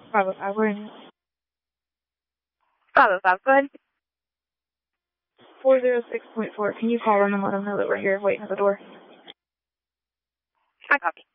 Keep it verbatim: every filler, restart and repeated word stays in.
five oh five, we're in. five oh five, go ahead. four oh six point four, can you call them and let them know that we're here waiting at the door? I copy.